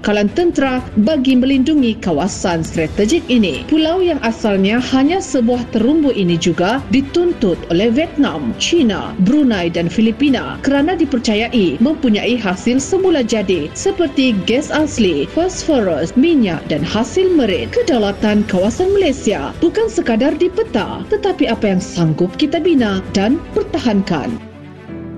bekalan tentera bagi melindungi kawasan strategik ini. Pulau yang asalnya hanya sebuah terumbu ini juga dituntut oleh Vietnam, China, Brunei dan Filipina kerana dipercayai mempunyai hasil semula jadi seperti gas asli, fosforus, minyak dan hasil merit. Kedaulatan kawasan Malaysia bukan sekadar di peta, tetapi apa yang sanggup kita bina dan pertahankan.